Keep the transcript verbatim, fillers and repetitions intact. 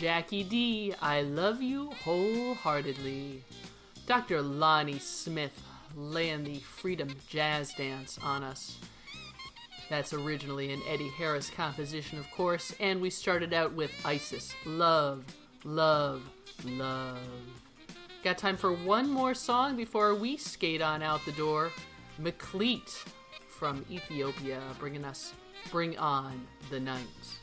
Jackie D, I love you wholeheartedly. Doctor Lonnie Smith laying the Freedom Jazz Dance on us. That's originally an Eddie Harris composition, of course, and we started out with Isis. Love, love, love. Got time for one more song before we skate on out the door. Meklit from Ethiopia, bringing us Bring On the Night.